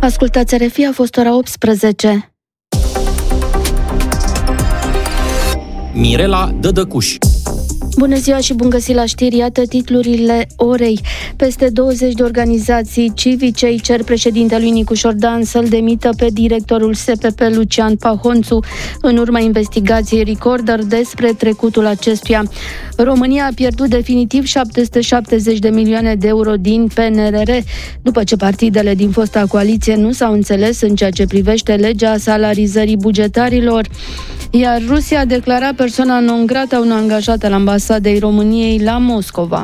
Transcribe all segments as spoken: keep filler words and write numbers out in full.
Ascultați R F I, a fost ora optsprezece. Mirela Dădăcuș. Bună ziua și bun găsit la știri, iată titlurile orei. Peste douăzeci de organizații civice îi cer președintelui Nicu Șordan să-l demită pe directorul S P P Lucian Pahonțu în urma investigației Recorder despre trecutul acestuia. România a pierdut definitiv șapte sute șaptezeci de milioane de euro din P N R R după ce partidele din fosta coaliție nu s-au înțeles în ceea ce privește legea salarizării bugetarilor. Iar Rusia a declarat persoana non grata unui angajat al ambasadei României la Moscova.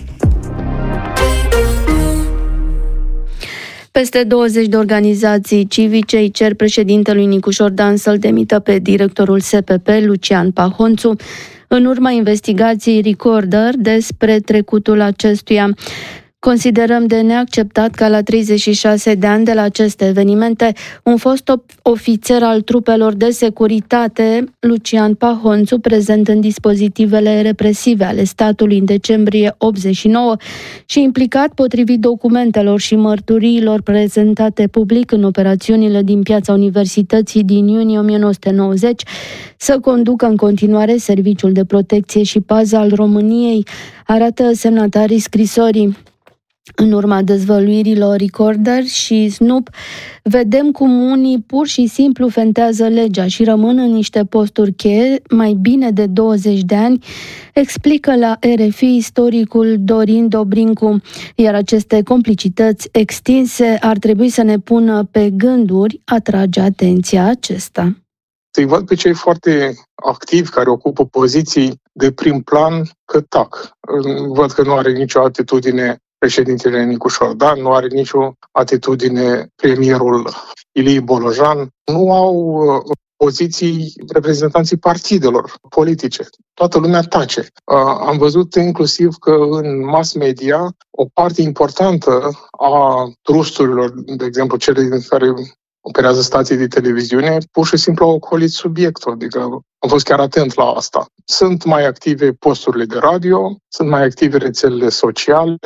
Peste douăzeci de organizații civice îi cer președintelui Nicu Șordan să-l demită pe directorul S P P Lucian Pahonțu în urma investigației Recorder despre trecutul acestuia. Considerăm de neacceptat ca la treizeci și șase de ani de la aceste evenimente, un fost ofițer al trupelor de securitate, Lucian Pahonțu, prezent în dispozitivele represive ale statului în decembrie optzeci și nouă și implicat potrivit documentelor și mărturiilor prezentate public în operațiunile din Piața Universității din iunie o mie nouă sute nouăzeci, să conducă în continuare serviciul de protecție și pază al României, arată semnatarii scrisorii. În urma dezvăluirilor Recorder și Snoop, vedem cum unii pur și simplu fentează legea și rămân în niște posturi cheie mai bine de douăzeci de ani, explică la R F I istoricul Dorin Dobrincu, iar aceste complicități extinse ar trebui să ne pună pe gânduri, atrage atenția acesta. Îi văd pe cei foarte activi care ocupă poziții de prim plan că tac. Văd că nu are nicio atitudine președintele Nicu Șordan, nu are nicio atitudine premierul Ilie Bolojan, nu au poziții reprezentanții partidelor politice. Toată lumea tace. Am văzut inclusiv că în mass media o parte importantă a trusturilor, de exemplu cele care operează stații de televiziune, pur și simplu au ocolit subiectul, adică am fost chiar atent la asta. Sunt mai active posturile de radio, sunt mai active rețelele sociale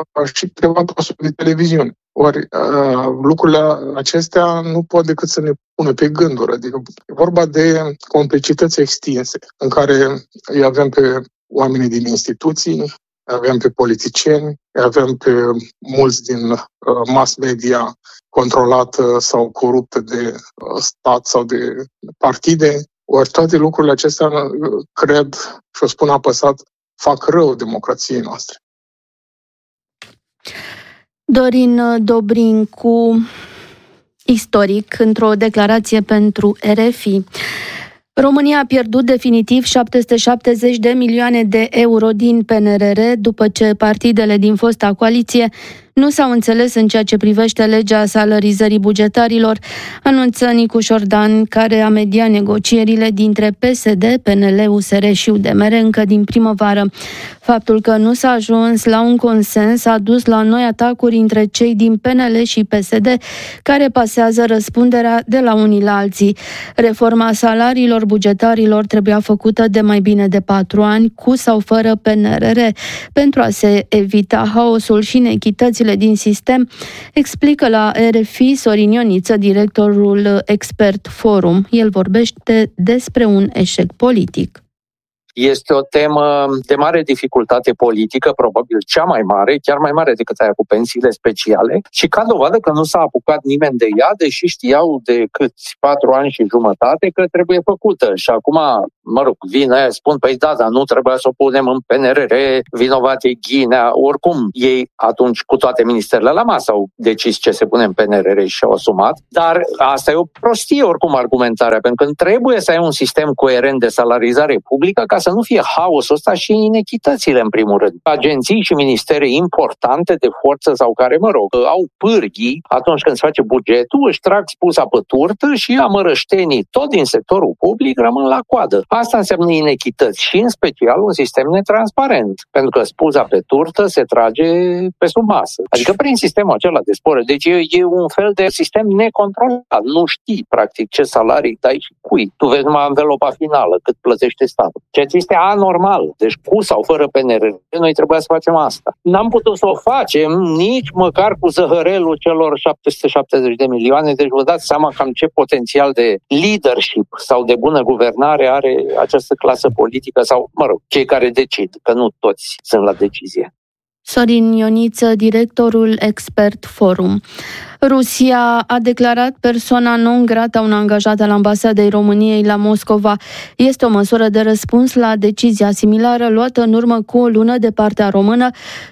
și câteva posturi de televiziune. Ori lucrurile acestea nu pot decât să ne pună pe gânduri, adică e vorba de complicități extinse, în care îi avem pe oamenii din instituții, avem pe politicieni, avem pe mulți din mass media controlată sau coruptă de stat sau de partide. Ori toate lucrurile acestea, cred și o spun apăsat, fac rău democrației noastre. Dorin Dobrincu, istoric, într-o declarație pentru R F I. România a pierdut definitiv șapte sute șaptezeci de milioane de euro din P N R R după ce partidele din fosta coaliție nu s-au înțeles în ceea ce privește legea salarizării bugetarilor, anunță Nicu Șordan, care a mediat negocierile dintre P S D, P N L, U S R și U D M R încă din primăvară. Faptul că nu s-a ajuns la un consens a dus la noi atacuri între cei din P N L și P S D, care pasează răspunderea de la unii la alții. Reforma salariilor bugetarilor trebuia făcută de mai bine de patru ani, cu sau fără P N R R, pentru a se evita haosul și inechitățile din sistem, explică la R F I Sorin Ioniță, directorul Expert Forum. El vorbește despre un eșec politic. Este o temă de mare dificultate politică, probabil cea mai mare, chiar mai mare decât aia cu pensiile speciale, și ca dovadă că nu s-a apucat nimeni de ea, deși știau de câți patru ani și jumătate că trebuie făcută. Și acum, mă rog, vine, spun, păi da, dar nu trebuia să o punem în P N R R, vinovat e Ghinea. Oricum, ei atunci cu toate ministerele la masă au decis ce se pune în P N R R și au asumat, dar asta e o prostie oricum argumentarea, pentru că trebuie să ai un sistem coerent de salarizare publică ca să să nu fie haosul ăsta și inechitățile, în primul rând. Agenții și ministere importante de forță sau care, mă rog, au pârghii atunci când se face bugetul, își trag spusa pe turtă și amărăștenii tot din sectorul public rămân la coadă. Asta înseamnă inechități și, în special, un sistem netransparent, pentru că spusa pe turtă se trage pe sub masă. Adică prin sistemul acela de spore. Deci e, e un fel de sistem necontrolat. Nu știi, practic, ce salarii dai și cui. Tu vezi numai învelopa finală, cât plătește statul. Ce ce este anormal. Deci cu sau fără P N R R, noi trebuia să facem asta. N-am putut să o facem nici măcar cu zăhărelul celor șapte sute șaptezeci de milioane, deci vă dați seama cam ce potențial de leadership sau de bună guvernare are această clasă politică sau, mă rog, cei care decid, că nu toți sunt la decizie. Sorin Ioniță, directorul Expert Forum. Rusia a declarat persoana non grata un angajat al ambasadei României la Moscova. Este o măsură de răspuns la decizia similară luată în urmă cu o lună de partea română,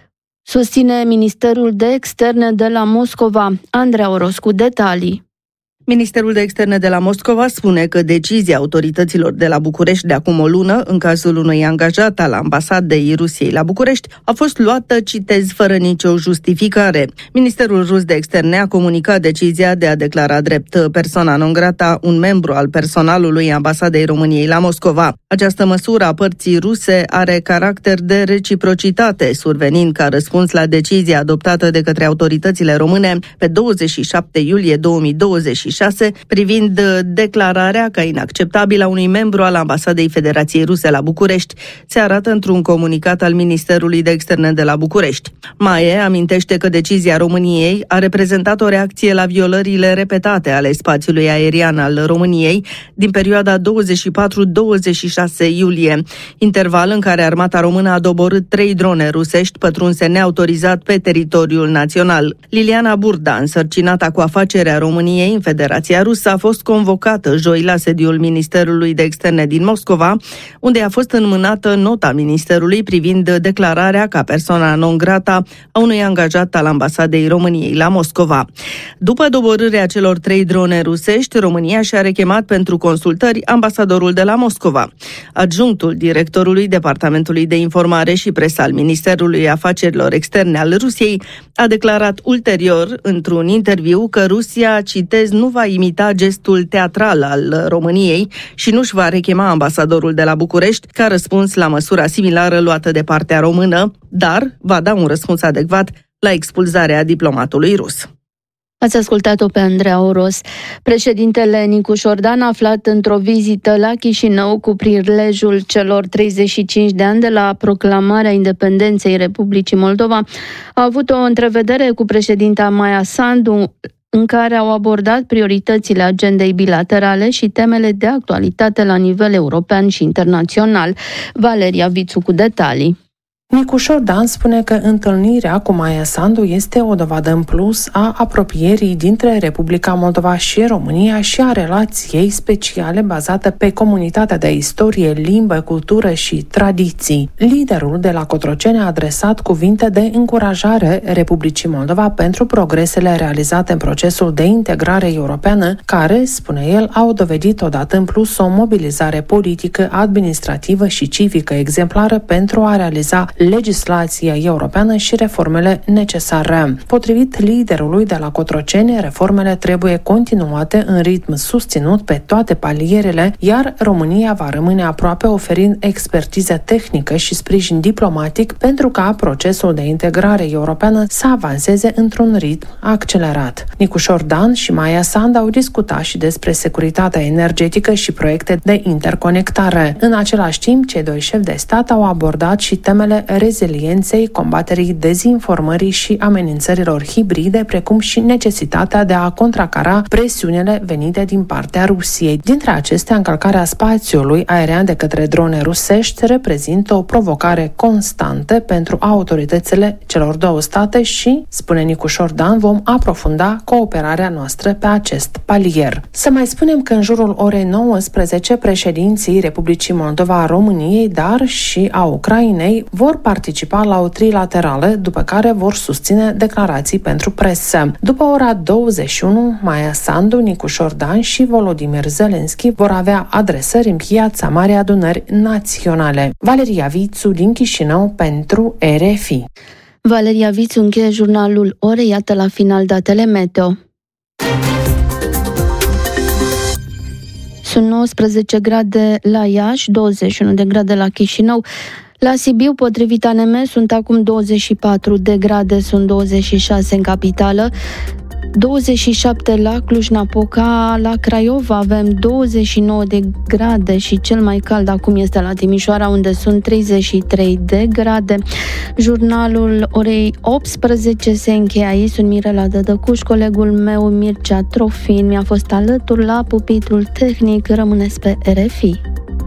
susține Ministerul de Externe de la Moscova. Andreea Oroscu, detalii. Ministerul de Externe de la Moscova spune că decizia autorităților de la București de acum o lună, în cazul unui angajat al ambasadei Rusiei la București, a fost luată, citez, fără nicio justificare. Ministerul rus de Externe a comunicat decizia de a declara drept persona non grata un membru al personalului ambasadei României la Moscova. Această măsură a părții ruse are caracter de reciprocitate, survenind ca răspuns la decizia adoptată de către autoritățile române pe douăzeci și șapte iulie două mii douăzeci și șase privind declararea ca inacceptabilă a unui membru al Ambasadei Federației Ruse la București, se arată într-un comunicat al Ministerului de Externe de la București. Maie amintește că decizia României a reprezentat o reacție la violările repetate ale spațiului aerian al României din perioada douăzeci și patru douăzeci și șase iulie, interval în care armata română a doborât trei drone rusești pătrunse neautorizat pe teritoriul național. Liliana Burda, însărcinată cu afacerea României în Federația Rusă, a fost convocată joi la sediul Ministerului de Externe din Moscova, unde a fost înmânată nota Ministerului privind declararea ca persoana non grata a unui angajat al ambasadei României la Moscova. După doborârea celor trei drone rusești, România și-a rechemat pentru consultări ambasadorul de la Moscova. Adjunctul directorului Departamentului de Informare și Presă al Ministerului Afacerilor Externe al Rusiei a declarat ulterior, într-un interviu, că Rusia, citez, nu va imita gestul teatral al României și nu-și va rechema ambasadorul de la București ca răspuns la măsura similară luată de partea română, dar va da un răspuns adecvat la expulzarea diplomatului rus. Ați ascultat-o pe Andreea Oros. Președintele Nicu Șordan, aflat într-o vizită la Chișinău cu prilejul celor treizeci și cinci de ani de la proclamarea independenței Republicii Moldova, a avut o întrevedere cu președinta Maia Sandu, în care au abordat prioritățile agendei bilaterale și temele de actualitate la nivel european și internațional. Valeria Vițu cu detalii. Nicu Șordan spune că întâlnirea cu Maia Sandu este o dovadă în plus a apropierii dintre Republica Moldova și România și a relației speciale bazate pe comunitatea de istorie, limbă, cultură și tradiții. Liderul de la Cotroceni a adresat cuvinte de încurajare Republicii Moldova pentru progresele realizate în procesul de integrare europeană, care, spune el, au dovedit odată în plus o mobilizare politică, administrativă și civică exemplară pentru a realiza legislația europeană și reformele necesare. Potrivit liderului de la Cotroceni, reformele trebuie continuate în ritm susținut pe toate palierele, iar România va rămâne aproape oferind expertiză tehnică și sprijin diplomatic pentru ca procesul de integrare europeană să avanseze într-un ritm accelerat. Nicu Șordan și Maia Sandu au discutat și despre securitatea energetică și proiecte de interconectare. În același timp, cei doi șefi de stat au abordat și temele rezilienței, combaterii dezinformării și amenințărilor hibride, precum și necesitatea de a contracara presiunile venite din partea Rusiei. Dintre acestea, încălcarea spațiului aerian de către drone rusești reprezintă o provocare constantă pentru autoritățile celor două state și, spune Nicu Șordan, vom aprofunda cooperarea noastră pe acest palier. Să mai spunem că în jurul orei nouăsprezece, președinții Republicii Moldova, României, dar și a Ucrainei vor participa la o trilaterală, după care vor susține declarații pentru presă. După ora douăzeci și unu, Maia Sandu, Nicu Șordan și Volodymyr Zelensky vor avea adresări în Piața Marii Adunări Naționale. Valeria Vițu din Chișinău pentru R F I. Valeria Vițu încheie jurnalul orei, iată la final datele meteo. Sunt nouăsprezece grade la Iași, douăzeci și unu de grade la Chișinău. La Sibiu, potrivit A N M, sunt acum douăzeci și patru de grade, sunt douăzeci și șase în capitală. douăzeci și șapte la Cluj-Napoca, la Craiova avem douăzeci și nouă de grade și cel mai cald acum este la Timișoara, unde sunt treizeci și trei de grade. Jurnalul orei optsprezece se încheie aici. Sunt Mirela Dădăcuș, colegul meu Mircea Trofin mi-a fost alături la pupitrul tehnic. Rămâneți pe R F I.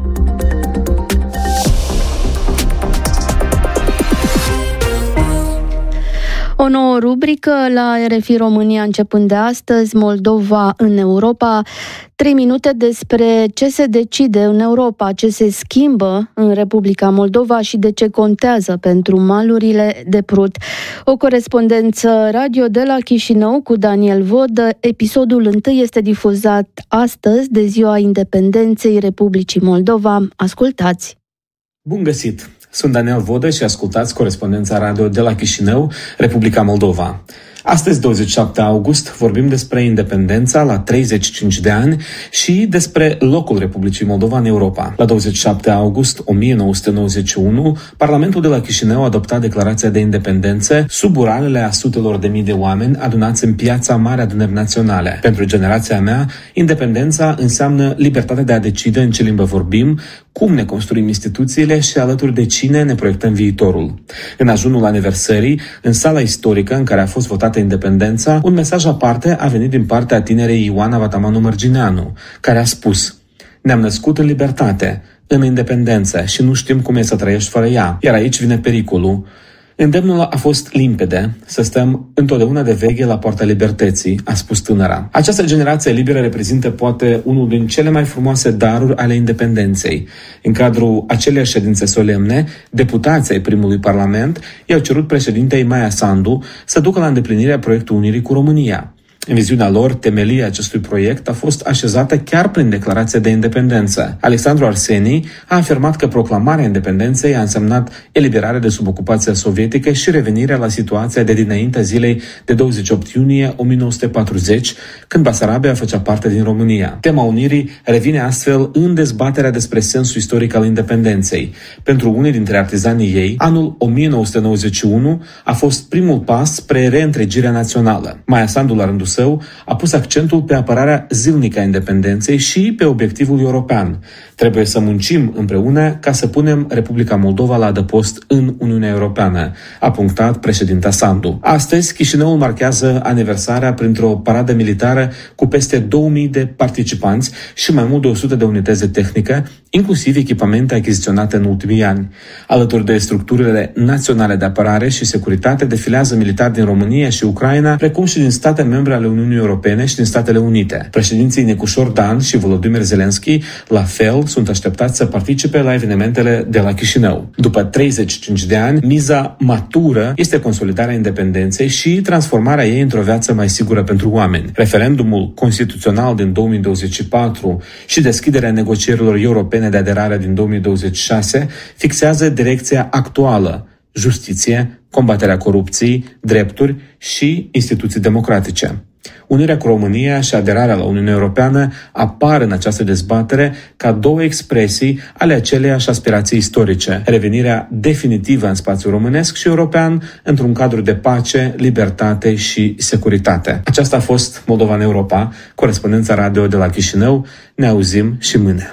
O nouă rubrică la R F I România începând de astăzi, Moldova în Europa. Trei minute despre ce se decide în Europa, ce se schimbă în Republica Moldova și de ce contează pentru malurile de Prut. O corespondență radio de la Chișinău cu Daniel Vodă. Episodul întâi este difuzat astăzi de Ziua Independenței Republicii Moldova. Ascultați! Bun găsit! Sunt Daniel Vodă și ascultați corespondența radio de la Chișinău, Republica Moldova. Astăzi, douăzeci și șapte august, vorbim despre independența la treizeci și cinci de ani și despre locul Republicii Moldova în Europa. La douăzeci și șapte august o mie nouă sute nouăzeci și unu, Parlamentul de la Chișinău a adoptat declarația de independență sub uralele a sutelor de mii de oameni adunați în piața Marea Adunări Naționale. Pentru generația mea, independența înseamnă libertatea de a decide în ce limbă vorbim, cum ne construim instituțiile și alături de cine ne proiectăm viitorul. În ajunul aniversării, în sala istorică în care a fost votată independența, un mesaj aparte a venit din partea tinerei Ioana Vatamanu Mărgineanu, care a spus: ne-am născut în libertate, în independență și nu știm cum e să trăiești fără ea. Iar aici vine pericolul. Îndemnul a fost limpede, să stăm întotdeauna de veche la poarta libertății, a spus tânăra. Această generație liberă reprezintă poate unul din cele mai frumoase daruri ale independenței. În cadrul aceleiași ședințe solemne, deputații ai primului parlament i-au cerut președintei Maia Sandu să ducă la îndeplinirea proiectului Unirii cu România. În viziunea lor, temelia acestui proiect a fost așezată chiar prin declarația de independență. Alexandru Arsenii a afirmat că proclamarea independenței a însemnat eliberarea de sub ocupația sovietică și revenirea la situația de dinaintea zilei de douăzeci și opt iunie o mie nouă sute patruzeci, când Basarabia făcea parte din România. Tema Unirii revine astfel în dezbaterea despre sensul istoric al independenței. Pentru unii dintre artizanii ei, anul o mie nouă sute nouăzeci și unu a fost primul pas spre reîntregirea națională. Maia Sandu, la rândul său, a pus accentul pe apărarea zilnică a independenței și pe obiectivul european. Trebuie să muncim împreună ca să punem Republica Moldova la adăpost în Uniunea Europeană, a punctat președinta Sandu. Astăzi, Chișinăul marchează aniversarea printr-o paradă militară cu peste două mii de participanți și mai mult de o sută de unități de tehnică, inclusiv echipamente achiziționate în ultimii ani. Alături de structurile naționale de apărare și securitate, defilează militari din România și Ucraina, precum și din state membre ale Uniunii Europene și din Statele Unite. Președinții Nicușor Dan și Volodymyr Zelensky, la fel, sunt așteptați să participe la evenimentele de la Chișinău. După treizeci și cinci de ani, miza matură este consolidarea independenței și transformarea ei într-o viață mai sigură pentru oameni. Referendumul constituțional din două mii douăzeci și patru și deschiderea negocierilor europene de aderare din două mii douăzeci și șase fixează direcția actuală: justiție, combaterea corupției, drepturi și instituții democratice. Unirea cu România și aderarea la Uniunea Europeană apar în această dezbatere ca două expresii ale aceleiași aspirații istorice: revenirea definitivă în spațiul românesc și european într-un cadru de pace, libertate și securitate. Aceasta a fost Moldova în Europa, corespondența radio de la Chișinău. Ne auzim și mâine.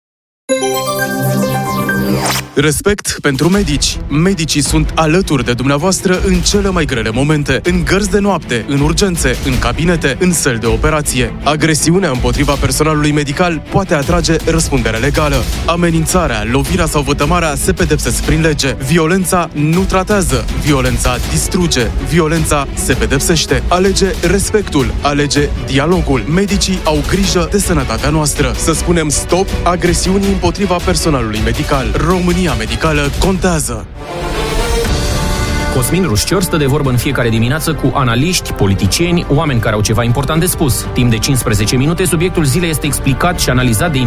Respect pentru medici. Medicii sunt alături de dumneavoastră în cele mai grele momente, în gărzi de noapte, în urgențe, în cabinete, în săli de operație. Agresiunea împotriva personalului medical poate atrage răspundere legală. Amenințarea, lovirea sau vătămarea se pedepsesc prin lege. Violența nu tratează, violența distruge, violența se pedepsește. Alege respectul, alege dialogul. Medicii au grijă de sănătatea noastră. Să spunem stop agresiunii împotriva personalului medical. România medicală contează. Cosmin Rușcior stă de vorbă în fiecare dimineață cu analiști, politicieni, oameni care au ceva important de spus. Timp de cincisprezece minute, subiectul zilei este explicat și analizat de